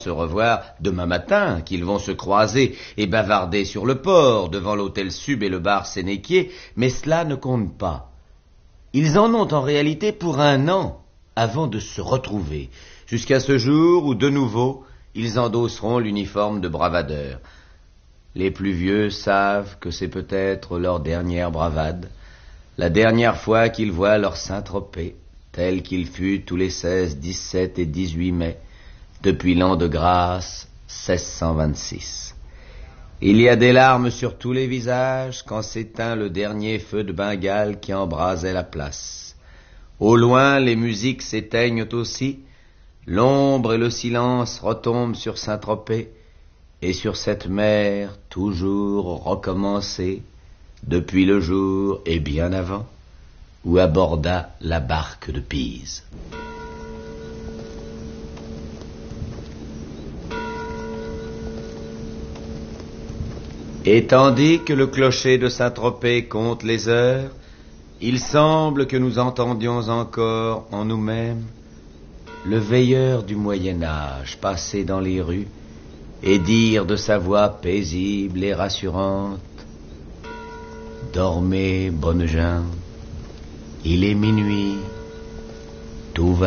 se revoir demain matin, qu'ils vont se croiser et bavarder sur le port, devant l'hôtel Sub et le bar Sénéquier, mais cela ne compte pas. Ils en ont en réalité pour 1 an, avant de se retrouver, jusqu'à ce jour où, de nouveau, ils endosseront l'uniforme de bravadeurs. Les plus vieux savent que c'est peut-être leur dernière bravade, la dernière fois qu'ils voient leur Saint-Tropez, tel qu'il fut tous les 16, 17 et 18 mai, depuis l'an de grâce 1626. Il y a des larmes sur tous les visages quand s'éteint le dernier feu de Bengale qui embrasait la place. Au loin, les musiques s'éteignent aussi, l'ombre et le silence retombent sur Saint-Tropez et sur cette mer toujours recommencée, depuis le jour et bien avant, où aborda la barque de Pise. Et tandis que le clocher de Saint-Tropez compte les heures, il semble que nous entendions encore en nous-mêmes le veilleur du Moyen-Âge passer dans les rues et dire de sa voix paisible et rassurante: « Dormez, bonnes gens, il est minuit, tout va bien. »